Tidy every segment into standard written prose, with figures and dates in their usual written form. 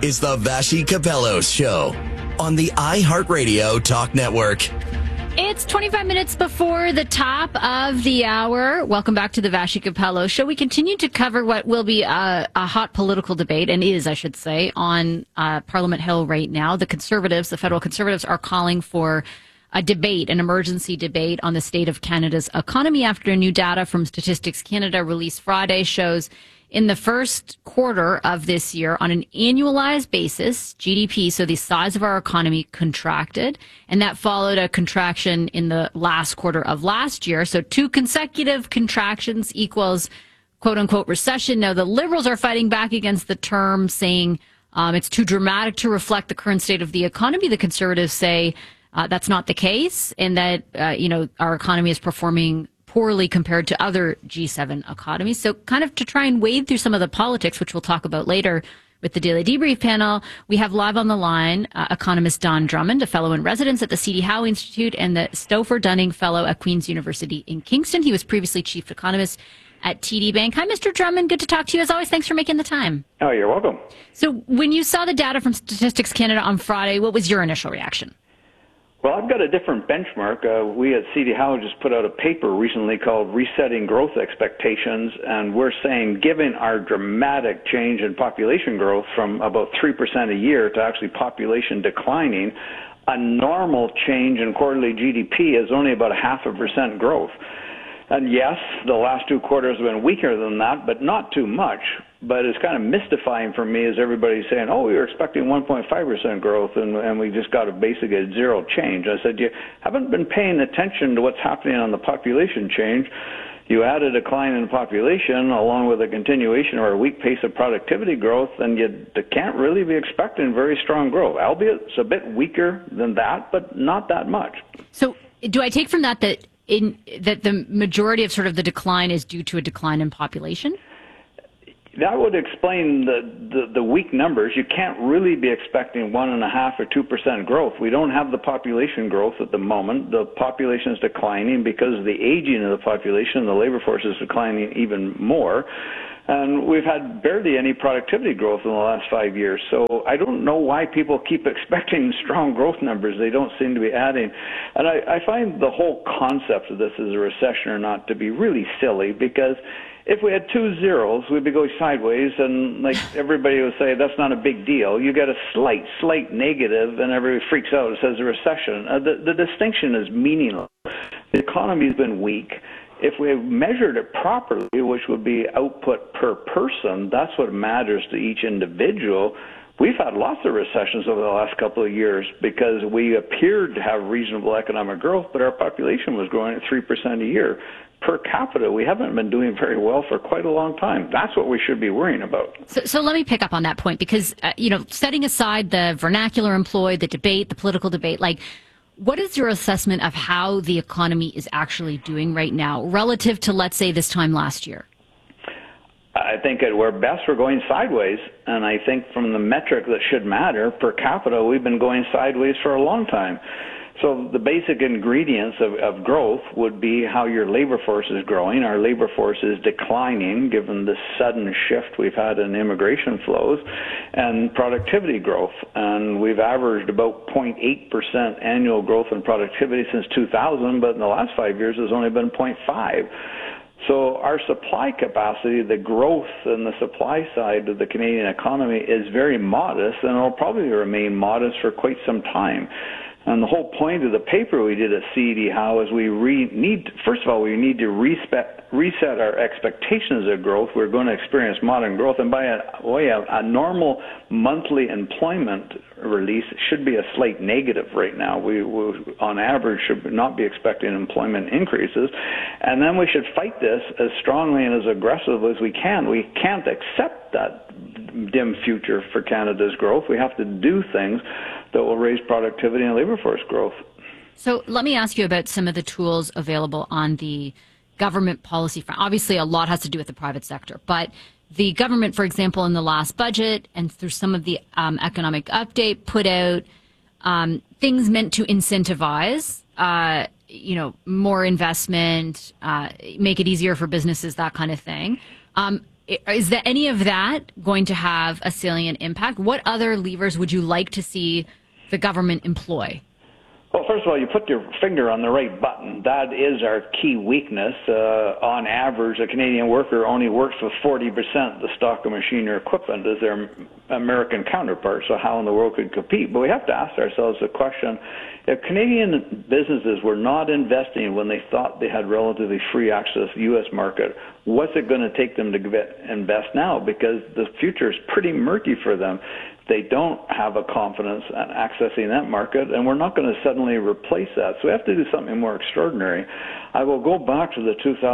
is the Vassy Capello Show on the iHeartRadio Talk Network. It's 25 minutes before the top of the hour. Welcome back to the Vassy Capello Show. We continue to cover what will be a hot political debate, and is, I should say, on Parliament Hill right now. The Conservatives, the federal Conservatives, are calling for a debate, an emergency debate on the state of Canada's economy after new data from Statistics Canada released Friday shows in the first quarter of this year, on an annualized basis, GDP, so the size of our economy, contracted, and that followed a contraction in the last quarter of last year. So 2 consecutive contractions equals quote-unquote recession. Now, the Liberals are fighting back against the term, saying it's too dramatic to reflect the current state of the economy. The Conservatives say that's not the case, and that our economy is performing poorly compared to other G7 economies. So kind of to try and wade through some of the politics, which we'll talk about later with the Daily Debrief panel, we have live on the line economist Don Drummond, a fellow in residence at the C.D. Howe Institute and the Stouffer Dunning Fellow at Queen's University in Kingston. He was previously chief economist at TD Bank. Hi, Mr. Drummond. Good to talk to you as always. Thanks for making the time. Oh, you're welcome. So when you saw the data from Statistics Canada on Friday, what was your initial reaction? Well, I've got a different benchmark. We at C.D. Howe just put out a paper recently called Resetting Growth Expectations, and we're saying, given our dramatic change in population growth from about 3% a year to actually population declining, a normal change in quarterly GDP is only about 0.5% growth. And yes, the last 2 quarters have been weaker than that, but not too much. But it's kind of mystifying for me as everybody's saying, oh, we were expecting 1.5% growth, and we just got basically a zero change. I said, you haven't been paying attention to what's happening on the population change. You add a decline in the population along with a continuation or a weak pace of productivity growth, and you can't really be expecting very strong growth, albeit it's a bit weaker than that, but not that much. So do I take from that that the majority of sort of the decline is due to a decline in population? That would explain the weak numbers. You can't really be expecting 1.5% or 2% growth. We don't have the population growth at the moment. The population is declining because of the aging of the population. The labor force is declining even more. And we've had barely any productivity growth in the last 5 years. So I don't know why people keep expecting strong growth numbers. They don't seem to be adding. And I find the whole concept of this as a recession or not to be really silly, because if we had 2 zeros, we'd be going sideways, and like everybody would say, that's not a big deal. You get a slight negative, and everybody freaks out. It says a recession. The distinction is meaningless. The economy has been weak. If we measured it properly, which would be output per person, that's what matters to each individual. We've had lots of recessions over the last couple of years because we appeared to have reasonable economic growth, but our population was growing at 3% a year. Per capita, we haven't been doing very well for quite a long time. That's what we should be worrying about. So let me pick up on that point, because, setting aside the vernacular employed, the debate, the political debate, what is your assessment of how the economy is actually doing right now relative to, let's say, this time last year? I think at our best we're going sideways, and I think from the metric that should matter, per capita, we've been going sideways for a long time. So the basic ingredients of growth would be how your labor force is growing. Our labor force is declining given the sudden shift we've had in immigration flows, and productivity growth. And we've averaged about 0.8% annual growth in productivity since 2000, but in the last 5 years it's only been 0.5%. So our supply capacity, the growth in the supply side of the Canadian economy is very modest, and it will probably remain modest for quite some time. And the whole point of the paper we did at C.D. Howe is we need to reset our expectations of growth. We're going to experience modern growth, and by a normal monthly employment release should be a slight negative right now. We on average should not be expecting employment increases, and then we should fight this as strongly and as aggressively as we can. We can't accept that dim future for Canada's growth. We have to do things that will raise productivity and labor force growth. So let me ask you about some of the tools available on the government policy front. Obviously, a lot has to do with the private sector, but the government, for example, in the last budget and through some of the economic update, put out things meant to incentivize, more investment, make it easier for businesses, that kind of thing. is that any of that going to have a salient impact? What other levers would you like to see the government employ? Well, first of all, you put your finger on the right button. That is our key weakness. On average, a Canadian worker only works with 40% of the stock of machine or equipment as their American counterpart. So how in the world could compete? But we have to ask ourselves the question, if Canadian businesses were not investing when they thought they had relatively free access to the U.S. market, what's it going to take them to invest now? Because the future is pretty murky for them. They don't have a confidence in accessing that market, and we're not going to suddenly replace that. So we have to do something more extraordinary. I will go back to the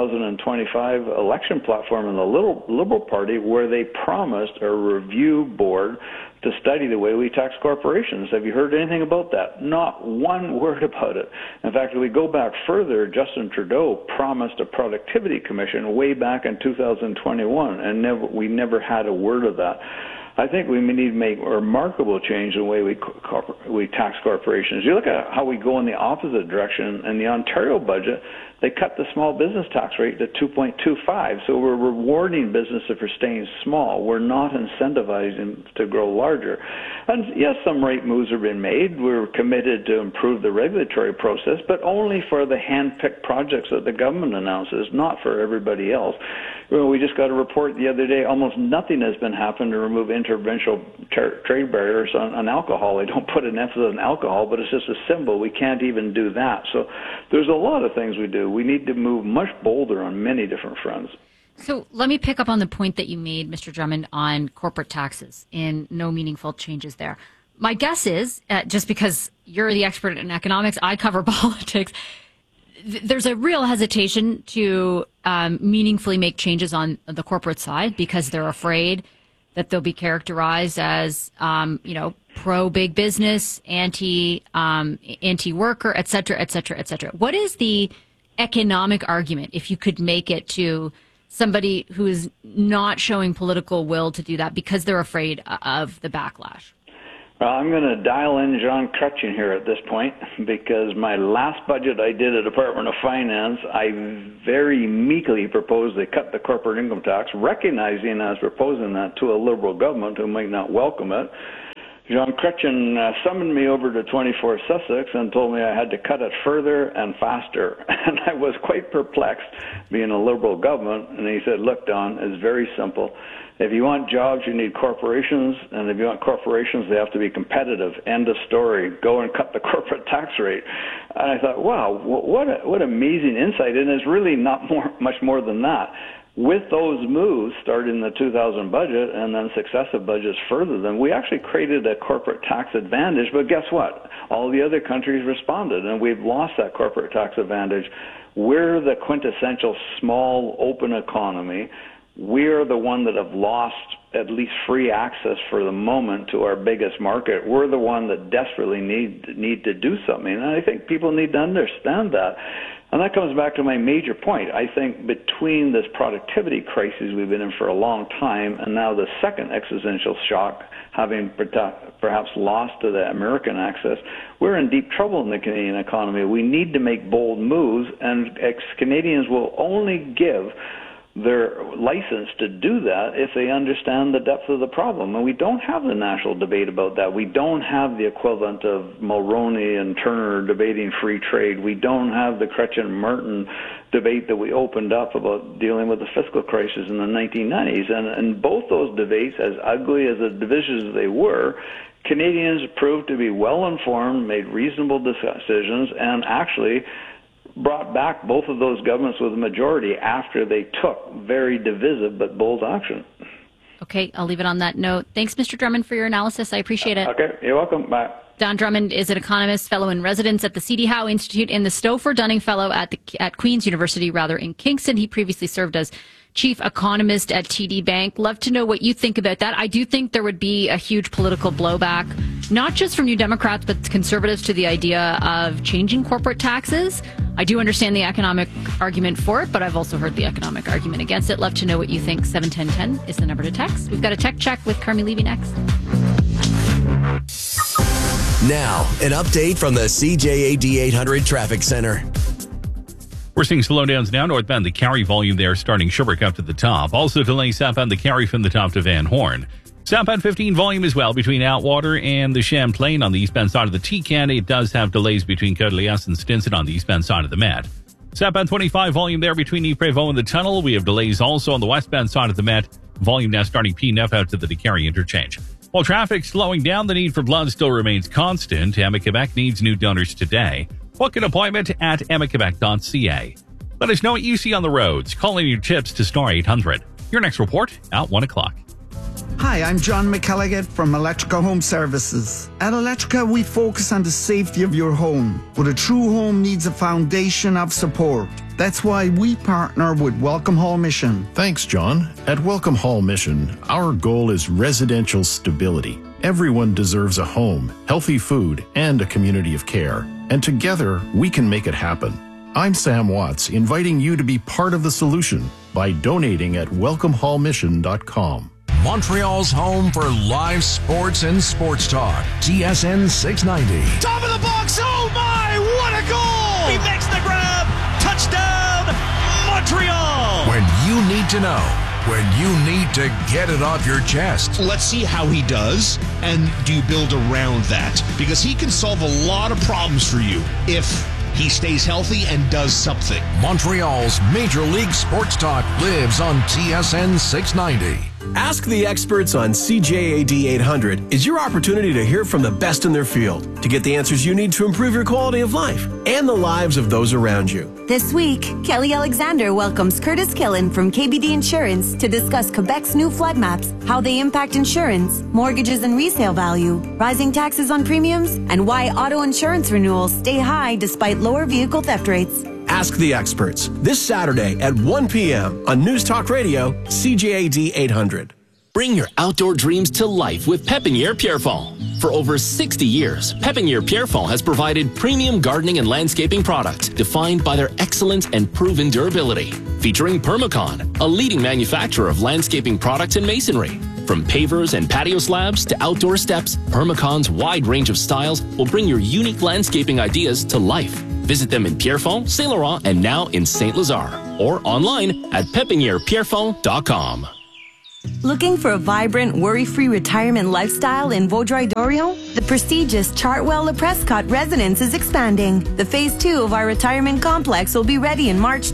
2025 election platform in the Liberal Party, where they promised a review board to study the way we tax corporations. Have you heard anything about that? Not one word about it. In fact, if we go back further, Justin Trudeau promised a productivity commission way back in 2021, and we never had a word of that. I think we need to make a remarkable change in the way we tax corporations. You look at how we go in the opposite direction. In the Ontario budget, they cut the small business tax rate to 2.25. So we're rewarding businesses for staying small. We're not incentivizing to grow larger. And yes, some rate moves have been made. We're committed to improve the regulatory process, but only for the hand-picked projects that the government announces, not for everybody else. We just got a report the other day, almost nothing has been happened to remove interprovincial trade barriers on alcohol. They don't put an emphasis on alcohol, but it's just a symbol. We can't even do that. So there's a lot of things we do. We need to move much bolder on many different fronts. So let me pick up on the point that you made, Mr. Drummond, on corporate taxes and no meaningful changes there. My guess is, just because you're the expert in economics, I cover politics, there's a real hesitation to meaningfully make changes on the corporate side because they're afraid that they'll be characterized as, pro-big business, anti-worker, et cetera, et cetera, et cetera. What is the economic argument, if you could make it to somebody who is not showing political will to do that because they're afraid of the backlash? Well, I'm going to dial in John Chrétien here at this point, because my last budget I did at Department of Finance, I very meekly proposed they cut the corporate income tax, recognizing I was proposing that to a Liberal government who might not welcome it. John Chrétien summoned me over to 24 Sussex and told me I had to cut it further and faster. And I was quite perplexed, being a Liberal government. And he said, look, Don, it's very simple. If you want jobs, you need corporations, and if you want corporations, they have to be competitive. End of story. Go and cut the corporate tax rate. And I thought, wow, what amazing insight, and it's really not much more than that. With those moves, starting the 2000 budget and then successive budgets further them, we actually created a corporate tax advantage. But guess what? All the other countries responded, and we've lost that corporate tax advantage. We're the quintessential small, open economy. We're the one that have lost at least free access for the moment to our biggest market. We're the one that desperately need to do something. And I think people need to understand that. And that comes back to my major point. I think between this productivity crisis we've been in for a long time and now the second existential shock, having perhaps lost to the American access, we're in deep trouble in the Canadian economy. We need to make bold moves, and Canadians will only give their license to do that if they understand the depth of the problem. And we don't have the national debate about that. We don't have the equivalent of Mulroney and Turner debating free trade. We don't have the Chrétien-Martin debate that we opened up about dealing with the fiscal crisis in the 1990s. And both those debates, as ugly as the divisions they were, Canadians proved to be well-informed, made reasonable decisions, and actually brought back both of those governments with a majority after they took very divisive but bold action. Okay, I'll leave it on that note. Thanks, Mr. Drummond, for your analysis. I appreciate it. Okay, you're welcome. Bye. Don Drummond is an economist, fellow in residence at the C.D. Howe Institute and the Stouffer Dunning Fellow at Queen's University, in Kingston. He previously served as chief economist at TD Bank. Love to know what you think about that. I do think there would be a huge political blowback, not just from New Democrats, but conservatives to the idea of changing corporate taxes. I do understand the economic argument for it, but I've also heard the economic argument against it. Love to know what you think. 71010 is the number to text. We've got a tech check with Carmi Levy next. Now, an update from the CJAD 800 Traffic Center. We're seeing slowdowns now northbound the Cary volume there starting Sherbrooke up to the top. Also delays southbound the Cary from the top to Van Horn. Southbound 15 volume as well between Outwater and the Champlain on the eastbound side of the T-Can. It does have delays between Côte-Elias and Stinson on the eastbound side of the Met. Southbound 25 volume there between Yves-Prévost and the Tunnel. We have delays also on the westbound side of the Met. Volume now starting P9 out to the DeCary interchange. While traffic slowing down, the need for blood still remains constant. Emma Quebec needs new donors today. Book an appointment at emmaquebec.ca. Let us know what you see on the roads. Call in your tips to Star 800. Your next report at 1 o'clock. Hi, I'm John McElligott from Electrica Home Services. At Electrica, we focus on the safety of your home, but a true home needs a foundation of support. That's why we partner with Welcome Hall Mission. Thanks, John. At Welcome Hall Mission, our goal is residential stability. Everyone deserves a home, healthy food, and a community of care. And together, we can make it happen. I'm Sam Watts, inviting you to be part of the solution by donating at welcomehallmission.com. Montreal's home for live sports and sports talk. TSN 690. Top of the box. Oh my, what a goal! He makes the grab. Touchdown, Montreal! When you need to know, when you need to get it off your chest. Let's see how he does, and do you build around that? Because he can solve a lot of problems for you if he stays healthy and does something. Montreal's Major League Sports Talk lives on TSN 690. Ask the Experts on CJAD 800 is your opportunity to hear from the best in their field to get the answers you need to improve your quality of life and the lives of those around you. This week, Kelly Alexander welcomes Curtis Killen from KBD Insurance to discuss Quebec's new flood maps, how they impact insurance, mortgages and resale value, rising taxes on premiums, and why auto insurance renewals stay high despite lower vehicle theft rates. Ask the Experts this Saturday at 1 p.m. on News Talk Radio, CJAD 800. Bring your outdoor dreams to life with Pépinière Pierrefonds. For over 60 years, Pépinière Pierrefonds has provided premium gardening and landscaping products defined by their excellent and proven durability. Featuring Permacon, a leading manufacturer of landscaping products and masonry. From pavers and patio slabs to outdoor steps, Permacon's wide range of styles will bring your unique landscaping ideas to life. Visit them in Pierrefonds, Saint Laurent, and now in Saint Lazare, or online at pepinierpierrefonds.com. Looking for a vibrant, worry-free retirement lifestyle in Vaudreuil-Dorion? The prestigious Chartwell Le Prescott residence is expanding. The Phase 2 of our retirement complex will be ready in March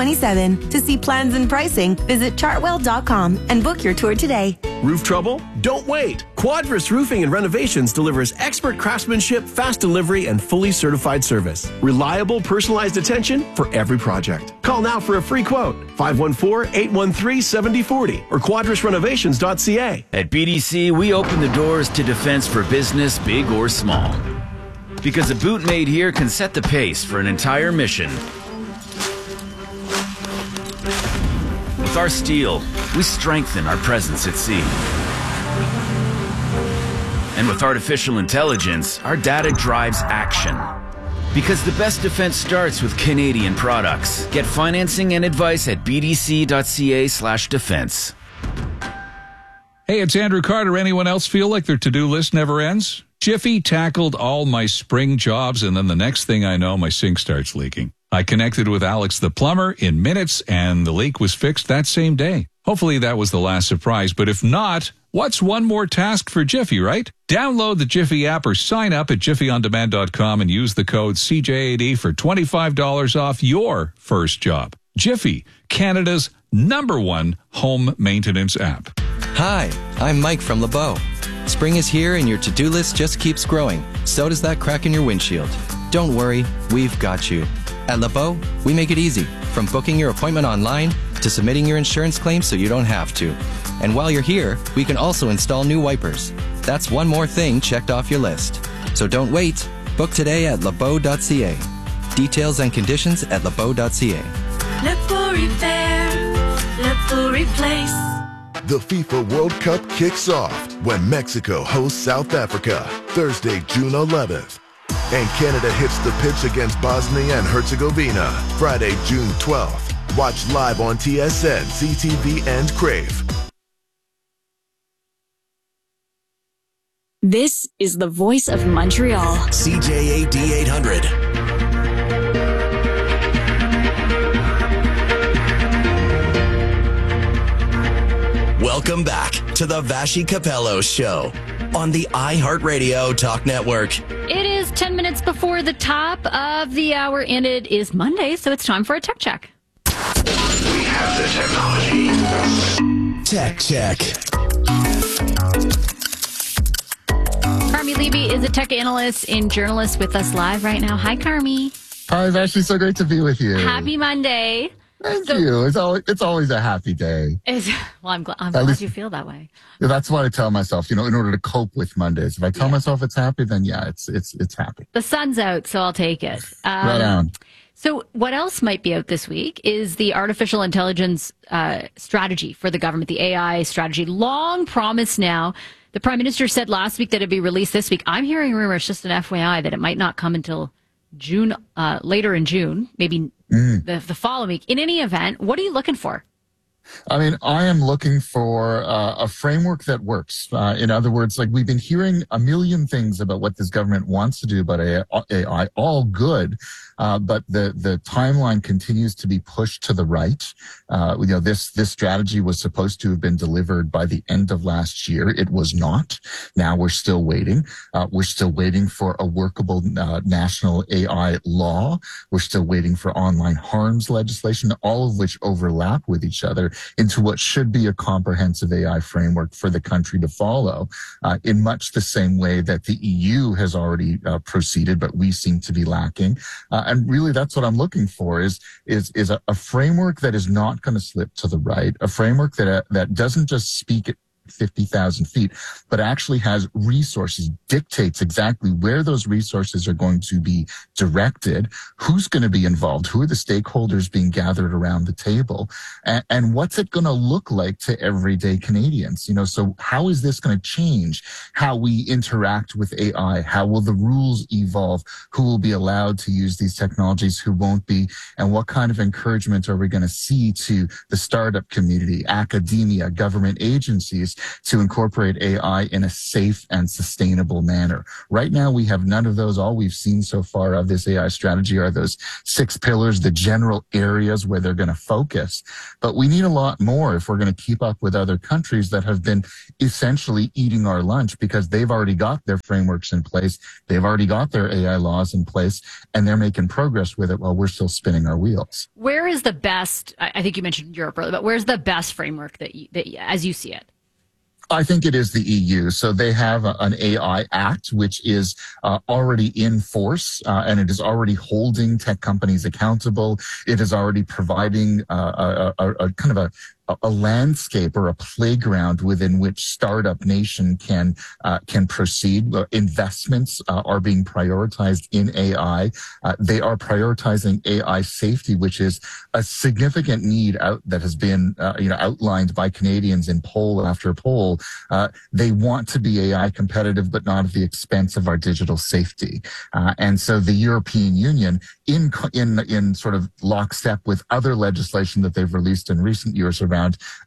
2027. To see plans and pricing, visit chartwell.com and book your tour today. Roof trouble? Don't wait! Quadris Roofing and Renovations delivers expert craftsmanship, fast delivery, and fully certified service. Reliable, personalized attention for every project. Call now for a free quote. 514-813-7040 or quadrisrenovations.ca. At BDC, we open the doors to defense for business, big or small. Because a boot made here can set the pace for an entire mission. With our steel, we strengthen our presence at sea. And with artificial intelligence, our data drives action. Because the best defense starts with Canadian products. Get financing and advice at bdc.ca/defense. Hey, it's Andrew Carter. Anyone else feel like their to-do list never ends? Jiffy tackled all my spring jobs, and then the next thing I know, my sink starts leaking. I connected with Alex the plumber in minutes, and the leak was fixed that same day. Hopefully that was the last surprise, but if not, what's one more task for Jiffy, right? Download the Jiffy app or sign up at jiffyondemand.com and use the code CJAD for $25 off your first job. Jiffy, Canada's #1 home maintenance app. Hi, I'm Mike from LeBeau. Spring is here and your to-do list just keeps growing. So does that crack in your windshield. Don't worry, we've got you. At LeBeau, we make it easy, from booking your appointment online to submitting your insurance claim so you don't have to. And while you're here, we can also install new wipers. That's one more thing checked off your list. So don't wait. Book today at lebeau.ca. Details and conditions at lebeau.ca. LeBeau Repair, LeBeau Replace. The FIFA World Cup kicks off when Mexico hosts South Africa, Thursday, June 11th. And Canada hits the pitch against Bosnia and Herzegovina, Friday, June 12th. Watch live on TSN, CTV, and Crave. This is the voice of Montreal. CJAD 800. Welcome back to the Vashi Capello Show on the iHeartRadio Talk Network. It is 10 minutes before the top of the hour, and it is Monday, so it's time for a tech check. We have the technology. Tech check. Carmi Levy is a tech analyst and journalist with us live right now. Hi, Carmi. Hi, it's actually so great to be with you. Happy Monday. Thank you. It's always a happy day. I'm glad you feel that way. That's what I tell myself, in order to cope with Mondays. If I tell myself it's happy, then it's happy. The sun's out, so I'll take it. Right on. So what else might be out this week is the artificial intelligence strategy for the government, the AI strategy. Long promised now. The Prime Minister said last week that it'd be released this week. I'm hearing rumors, just an FYI, that it might not come until June, later in June, maybe the following week. In any event, what are you looking for? I mean, I am looking for a framework that works. In other words, like we've been hearing a million things about what this government wants to do about AI, all good. But the timeline continues to be pushed to the right. This strategy was supposed to have been delivered by the end of last year. It was not. Now we're still waiting. We're still waiting for a workable national AI law. We're still waiting for online harms legislation, all of which overlap with each other into what should be a comprehensive AI framework for the country to follow, in much the same way that the EU has already proceeded, but we seem to be lacking. And really, that's what I'm looking for is a framework that is not going to slip to the right, a framework that doesn't just speak at 50,000 feet, but actually has resources, dictates exactly where those resources are going to be directed, who's going to be involved, who are the stakeholders being gathered around the table, and what's it going to look like to everyday Canadians? So how is this going to change how we interact with AI? How will the rules evolve? Who will be allowed to use these technologies? Who won't be? And what kind of encouragement are we going to see to the startup community, academia, government agencies to incorporate AI in a safe and sustainable manner? Right now, we have none of those. All we've seen so far of this AI strategy are those 6 pillars, the general areas where they're going to focus. But we need a lot more if we're going to keep up with other countries that have been essentially eating our lunch because they've already got their frameworks in place. They've already got their AI laws in place, and they're making progress with it while we're still spinning our wheels. Where is the best, I think you mentioned Europe earlier, but where's the best framework that as you see it? I think it is the EU. So they have an AI Act, which is already in force, and it is already holding tech companies accountable. It is already providing a kind of a landscape or a playground within which startup nation can proceed. Investments are being prioritized in AI. They are prioritizing AI safety, which is a significant need that has been outlined by Canadians in poll after poll. They want to be AI competitive, but not at the expense of our digital safety. And so the European Union, in sort of lockstep with other legislation that they've released in recent years around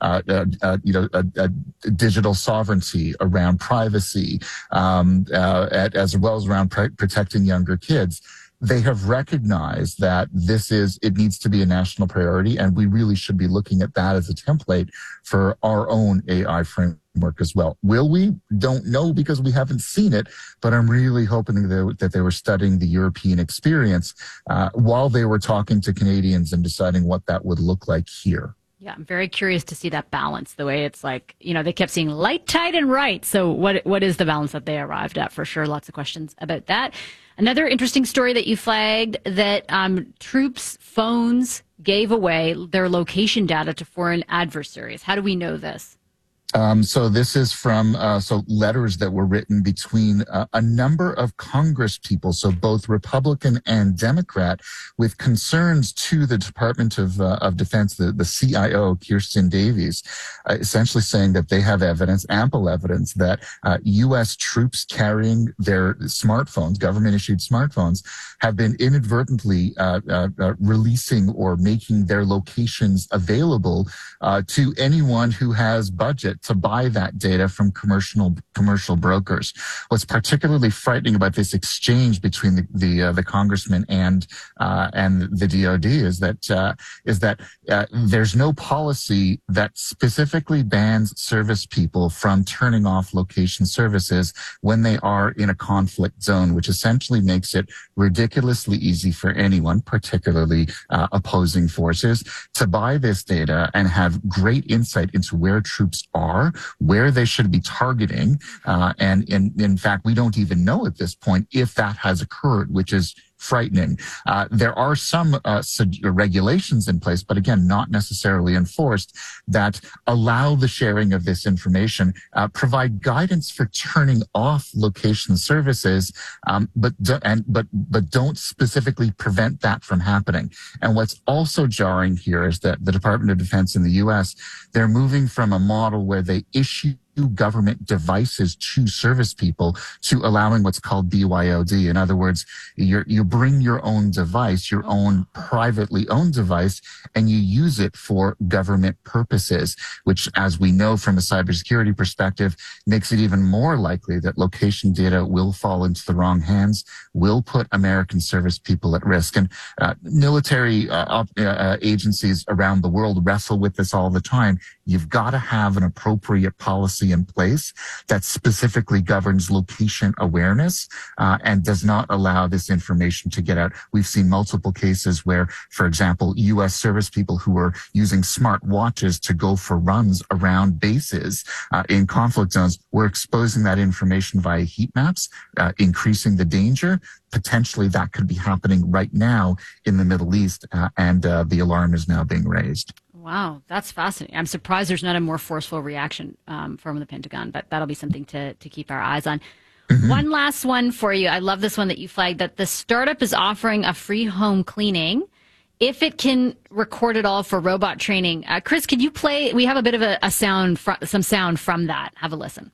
digital sovereignty, around privacy, as well as around protecting younger kids. They have recognized that it needs to be a national priority, and we really should be looking at that as a template for our own AI framework as well. Will we? Don't know because we haven't seen it, but I'm really hoping that they were studying the European experience while they were talking to Canadians and deciding what that would look like here. Yeah, I'm very curious to see that balance, the way it's like, they kept saying light, tight, and right. So what is the balance that they arrived at? For sure, lots of questions about that. Another interesting story that you flagged, that troops' phones gave away their location data to foreign adversaries. How do we know this? So this is from letters that were written between a number of Congress people, so both Republican and Democrat, with concerns to the Department of Defense, the CIO, Kirsten Davies, essentially saying that they have ample evidence that U.S. troops carrying their smartphones, government-issued smartphones, have been inadvertently releasing or making their locations available to anyone who has budget to buy that data from commercial brokers. What's particularly frightening about this exchange between the congressman and the DoD is that there's no policy that specifically bans service people from turning off location services when they are in a conflict zone, which essentially makes it ridiculously easy for anyone, particularly opposing forces, to buy this data and have great insight into where troops are, where they should be targeting. And in fact, we don't even know at this point if that has occurred, which is frightening. There are some regulations in place, but again, not necessarily enforced, that allow the sharing of this information, provide guidance for turning off location services, but don't specifically prevent that from happening. And what's also jarring here is that the Department of Defense in the U.S., they're moving from a model where they issue government devices to service people to allowing what's called BYOD. In other words, you bring your own device, your own privately owned device, and you use it for government purposes, which, as we know from a cybersecurity perspective, makes it even more likely that location data will fall into the wrong hands, will put American service people at risk. And military agencies around the world wrestle with this all the time. You've got to have an appropriate policy in place that specifically governs location awareness and does not allow this information to get out. We've seen multiple cases where, for example, U.S. service people who were using smart watches to go for runs around bases in conflict zones were exposing that information via heat maps, increasing the danger. Potentially that could be happening right now in the Middle East, and the alarm is now being raised. Wow, that's fascinating. I'm surprised there's not a more forceful reaction from the Pentagon, but that'll be something to keep our eyes on. Mm-hmm. One last one for you. I love this one that you flagged, that the startup is offering a free home cleaning if it can record it all for robot training. Chris, could you play? We have a bit of some sound from that. Have a listen.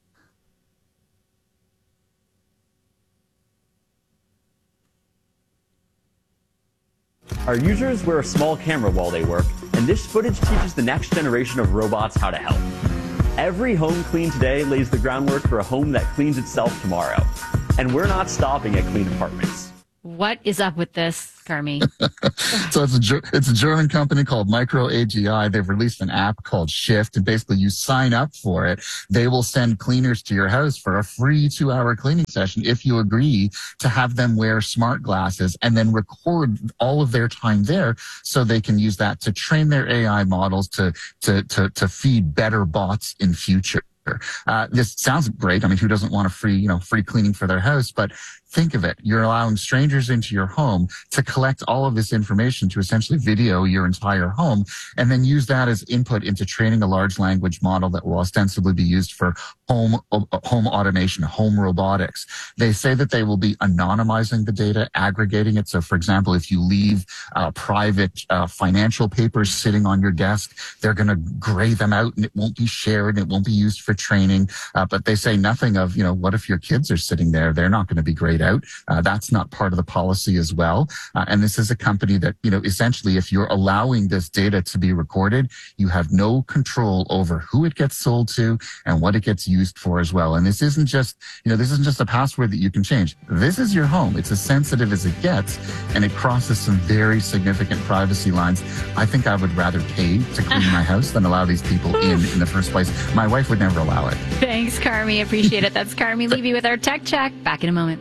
Our users wear a small camera while they work, and this footage teaches the next generation of robots how to help. Every home clean today lays the groundwork for a home that cleans itself tomorrow. And we're not stopping at clean apartments. What is up with this, Carmi? So it's a German company called Micro AGI. They've released an app called Shift, and basically you sign up for it. They will send cleaners to your house for a free 2-hour cleaning session if you agree to have them wear smart glasses and then record all of their time there, so they can use that to train their AI models to feed better bots in future. This sounds great. I mean, who doesn't want a free cleaning for their house? But think of it. You're allowing strangers into your home to collect all of this information to essentially video your entire home and then use that as input into training a large language model that will ostensibly be used for home automation, home robotics. They say that they will be anonymizing the data, aggregating it. So, for example, if you leave private financial papers sitting on your desk, they're going to gray them out and it won't be shared and it won't be used for training. But they say nothing of, what if your kids are sitting there? They're not going to be grayed out. That's not part of the policy as well. And this is a company that, essentially, if you're allowing this data to be recorded, you have no control over who it gets sold to and what it gets used for as well. And this isn't just, a password that you can change. This is your home. It's as sensitive as it gets, and it crosses some very significant privacy lines. I think I would rather pay to clean my house than allow these people in the first place. My wife would never allow it. Thanks, Carmi. Appreciate it. That's Carmi Levy with our Tech Check. Back in a moment.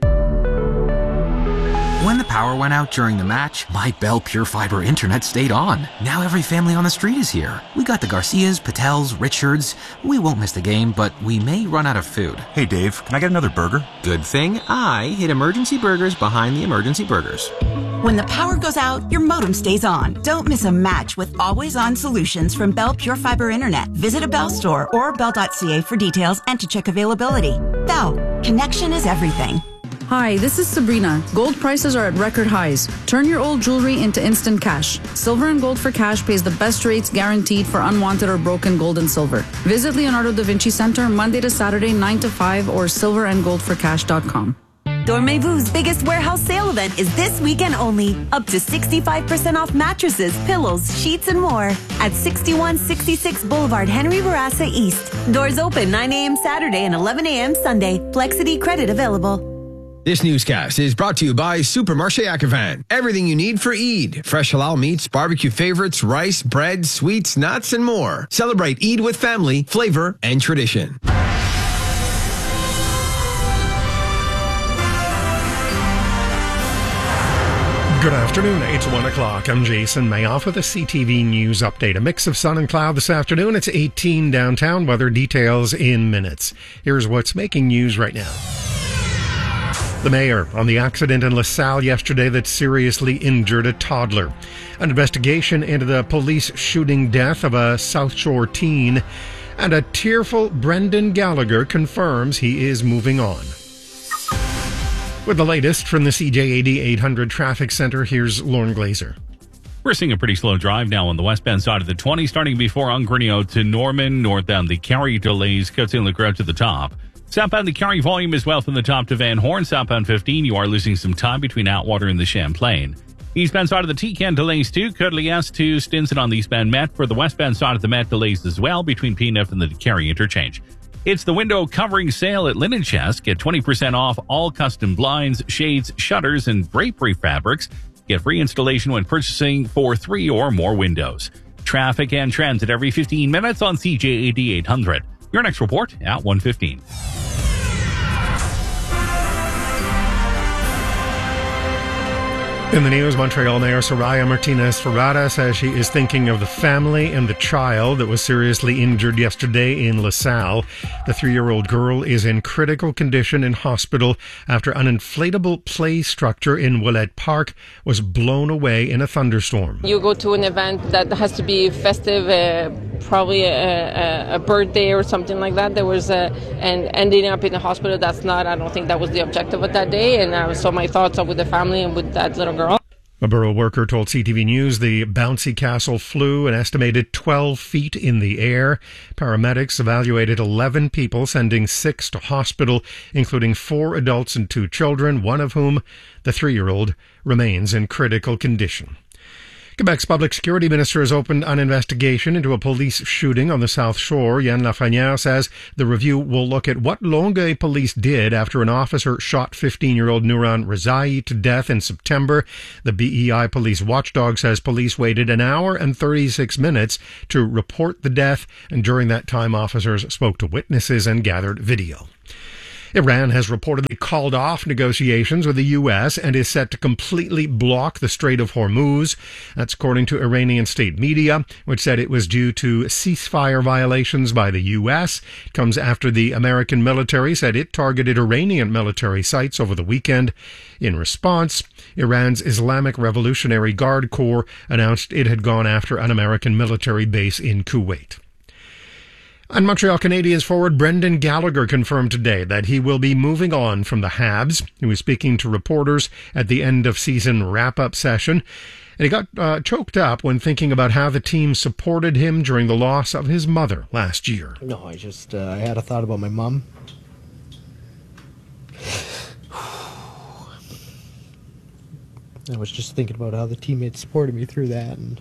When the power went out during the match, my Bell Pure Fiber internet stayed on. Now every family on the street is here. We got the Garcias, Patels, Richards. We won't miss the game, but we may run out of food. Hey Dave, can I get another burger? Good thing I hid Emergency Burgers behind the Emergency Burgers. When the power goes out, your modem stays on. Don't miss a match with always-on solutions from Bell Pure Fiber Internet. Visit a Bell store or bell.ca for details and to check availability. Bell, connection is everything. Hi, this is Sabrina. Gold prices are at record highs. Turn your old jewelry into instant cash. Silver and Gold for Cash pays the best rates guaranteed for unwanted or broken gold and silver. Visit Leonardo da Vinci Center Monday to Saturday 9 to 5 or silverandgoldforcash.com. Dormez-Vous's biggest warehouse sale event is this weekend only. Up to 65% off mattresses, pillows, sheets, and more at 6166 Boulevard Henry Bourassa East. Doors open 9 a.m. Saturday and 11 a.m. Sunday. Flexity credit available. This newscast is brought to you by Supermarché Akavan. Everything you need for Eid. Fresh halal meats, barbecue favorites, rice, bread, sweets, nuts, and more. Celebrate Eid with family, flavor, and tradition. Good afternoon, it's 1 o'clock. I'm Jason Mayoff with a CTV News update. A mix of sun and cloud this afternoon. It's 18 downtown. Weather details in minutes. Here's what's making news right now. The mayor on the accident in LaSalle yesterday that seriously injured a toddler. An investigation into the police shooting death of a South Shore teen. And a tearful Brendan Gallagher confirms he is moving on. With the latest from the CJAD 800 Traffic Center, here's Lauren Glazer. We're seeing a pretty slow drive now on the westbound side of the 20, starting before Ungrinio to Norman, northbound the Cary delays, Cotes-Saint-Luc to the top. Southbound the Cary volume as well from the top to Van Horn. Southbound 15, you are losing some time between Atwater and the Champlain. Eastbound side of the Tecan delays too. Courtly-S to Stinson on the eastbound Met. For the westbound side of the Met, delays as well between PNF and the Cary interchange. It's the window covering sale at Linen Chest. Get 20% off all custom blinds, shades, shutters, and drapery fabrics. Get free installation when purchasing for 3 or more windows. Traffic and transit every 15 minutes on CJAD 800. Your next report at 1:15. In the news, Montreal Mayor Soraya Martinez-Ferrada says she is thinking of the family and the child that was seriously injured yesterday in LaSalle. The 3-year-old girl is in critical condition in hospital after an inflatable play structure in Willette Park was blown away in a thunderstorm. You go to an event that has to be festive, probably a birthday or something like that. There was and ending up in the hospital. That's not. I don't think that was the objective of that day. And so my thoughts are with the family and with that little girl. A borough worker told CTV News the bouncy castle flew an estimated 12 feet in the air. Paramedics evaluated 11 people, sending 6 to hospital, including 4 adults and 2 children, one of whom, the 3-year-old, remains in critical condition. Quebec's public security minister has opened an investigation into a police shooting on the South Shore. Yann Lafrenière says the review will look at what Longueuil police did after an officer shot 15-year-old Nuran Rezaei to death in September. The BEI police watchdog says police waited an hour and 36 minutes to report the death, and during that time officers spoke to witnesses and gathered video. Iran has reportedly called off negotiations with the U.S. and is set to completely block the Strait of Hormuz. That's according to Iranian state media, which said it was due to ceasefire violations by the U.S. It comes after the American military said it targeted Iranian military sites over the weekend. In response, Iran's Islamic Revolutionary Guard Corps announced it had gone after an American military base in Kuwait. And Montreal Canadiens forward Brendan Gallagher confirmed today that he will be moving on from the Habs. He was speaking to reporters at the end-of-season wrap-up session, and he got choked up when thinking about how the team supported him during the loss of his mother last year. No, I had a thought about my mom. I was just thinking about how the teammates supported me through that, and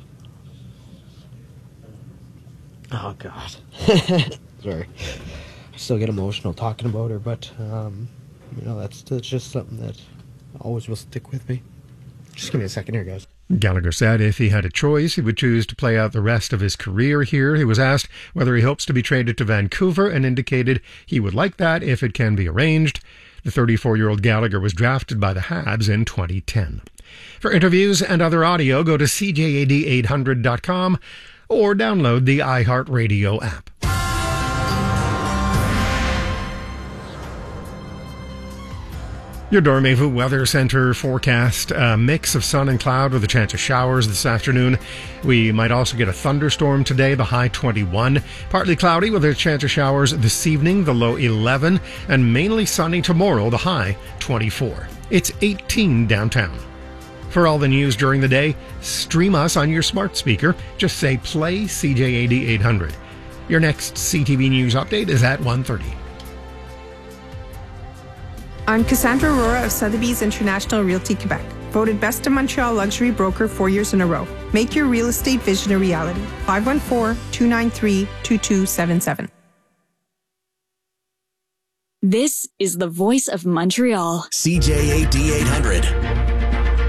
oh, God. Sorry. I still get emotional talking about her, but, that's just something that always will stick with me. Just give me a second here, guys. Gallagher said if he had a choice, he would choose to play out the rest of his career here. He was asked whether he hopes to be traded to Vancouver and indicated he would like that if it can be arranged. The 34-year-old Gallagher was drafted by the Habs in 2010. For interviews and other audio, go to CJAD800.com or download the iHeartRadio app. Your Dormez-Vous Weather Center forecast, a mix of sun and cloud with a chance of showers this afternoon. We might also get a thunderstorm today, the high 21. Partly cloudy with a chance of showers this evening, the low 11. And mainly sunny tomorrow, the high 24. It's 18 downtown. For all the news during the day, stream us on your smart speaker. Just say play CJAD 800. Your next CTV News update is at 1:30. I'm Cassandra Aurora of Sotheby's International Realty Quebec, voted Best in Montreal Luxury Broker 4 years in a row. Make your real estate vision a reality. 514-293-2277. This is the voice of Montreal. CJAD 800.